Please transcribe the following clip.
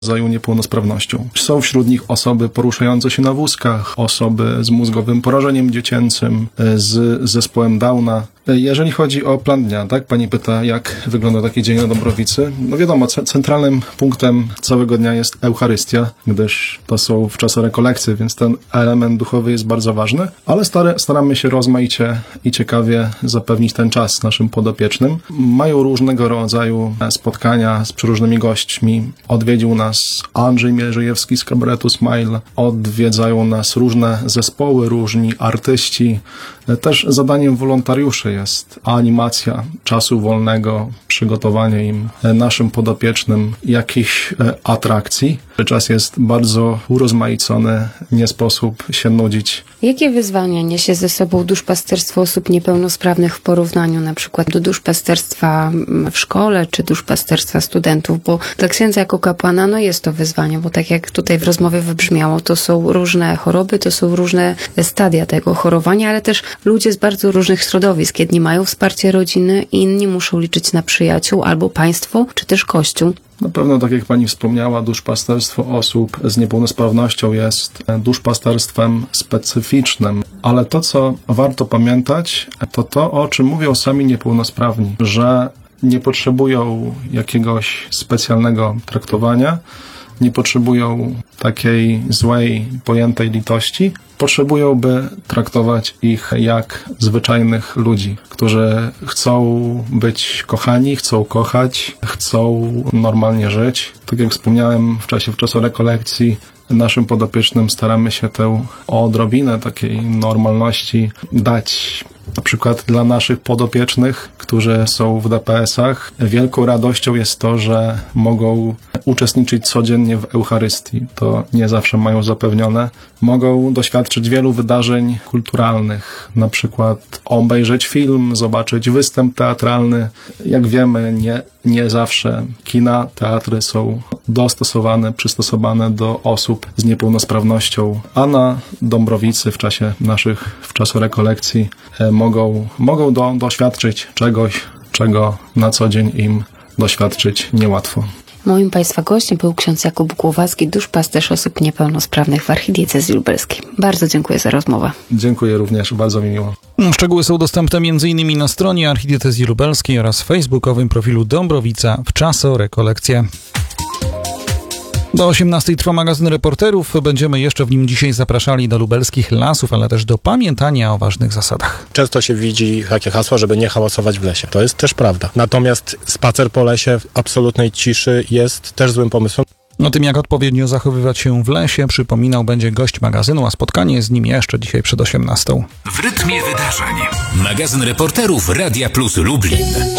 rodzaju niepełnosprawnością. Są wśród nich osoby poruszające się na wózkach, osoby z mózgowym porażeniem dziecięcym, z zespołem Downa. Jeżeli chodzi o plan dnia, tak? Pani pyta, jak wygląda taki dzień na Dąbrowicy. No wiadomo, centralnym punktem całego dnia jest Eucharystia, gdyż to są wczesne rekolekcje, więc ten element duchowy jest bardzo ważny, ale staramy się rozmaicie i ciekawie zapewnić ten czas naszym podopiecznym. Mają różnego rodzaju spotkania z przeróżnymi gośćmi. Odwiedził nas Andrzej Mierzejewski z kabaretu Smile. Odwiedzają nas różne zespoły, różni artyści. Też zadaniem wolontariuszy jest animacja czasu wolnego, przygotowanie im, naszym podopiecznym jakichś atrakcji. Czas jest bardzo urozmaicony, nie sposób się nudzić. Jakie wyzwania niesie ze sobą duszpasterstwo osób niepełnosprawnych w porównaniu na przykład do duszpasterstwa w szkole, czy duszpasterstwa studentów? Bo dla księdza jako kapłana jest to wyzwanie, bo tak jak tutaj w rozmowie wybrzmiało, to są różne choroby, to są różne stadia tego chorowania, ale też ludzie z bardzo różnych środowisk. Jedni mają wsparcie rodziny, inni muszą liczyć na przyjaciół albo państwo, czy też Kościół. Na pewno, tak jak pani wspomniała, duszpasterstwo osób z niepełnosprawnością jest duszpasterstwem specyficznym, ale to, co warto pamiętać, to to, o czym mówią sami niepełnosprawni, że nie potrzebują jakiegoś specjalnego traktowania, nie potrzebują takiej złej, pojętej litości. Potrzebują, by traktować ich jak zwyczajnych ludzi, którzy chcą być kochani, chcą kochać, chcą normalnie żyć. Tak jak wspomniałem w czasie rekolekcji, naszym podopiecznym staramy się tę odrobinę takiej normalności dać. Na przykład dla naszych podopiecznych, którzy są w DPS-ach, wielką radością jest to, że mogą uczestniczyć codziennie w Eucharystii. To nie zawsze mają zapewnione. Mogą doświadczyć wielu wydarzeń kulturalnych, na przykład obejrzeć film, zobaczyć występ teatralny. Jak wiemy, nie zawsze kina, teatry są dostosowane, przystosowane do osób z niepełnosprawnością, a na Dąbrowicy w czasie rekolekcji mogą doświadczyć czegoś, czego na co dzień im doświadczyć niełatwo. Moim Państwa gościem był ksiądz Jakub Głowacki, duszpasterz osób niepełnosprawnych w Archidiecezji Lubelskiej. Bardzo dziękuję za rozmowę. Dziękuję również, bardzo mi miło. Szczegóły są dostępne m.in. na stronie Archidiecezji Lubelskiej oraz facebookowym profilu Dąbrowica Wczasorekolekcje. Do 18:00 trwa magazyn Reporterów. Będziemy jeszcze w nim dzisiaj zapraszali do lubelskich lasów, ale też do pamiętania o ważnych zasadach. Często się widzi takie hasło, żeby nie hałasować w lesie. To jest też prawda. Natomiast spacer po lesie w absolutnej ciszy jest też złym pomysłem. O tym, jak odpowiednio zachowywać się w lesie, przypominał będzie gość magazynu, a spotkanie z nim jeszcze dzisiaj przed 18:00. W rytmie wydarzeń. Magazyn Reporterów Radia Plus Lublin.